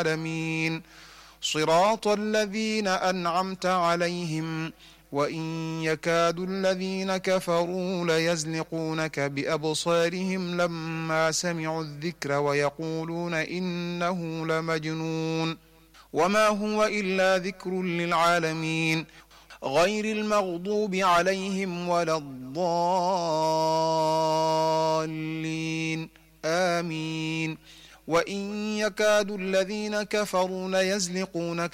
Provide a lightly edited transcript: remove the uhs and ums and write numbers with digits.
العالمين صراط الذين أنعمت عليهم وإن يكاد الذين كفروا ليزلقونك بأبصارهم لما سمعوا الذكر ويقولون إنه لمجنون وما هو إلا ذكر للعالمين غير المغضوب عليهم ولا الضالين آمين وإن يكاد الذين كفروا ليزلقونك